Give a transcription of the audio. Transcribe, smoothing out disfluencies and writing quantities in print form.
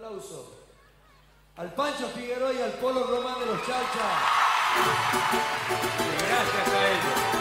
aplauso al Pancho Figueroa y al Polo Román de los Chalchas. Gracias a ellos.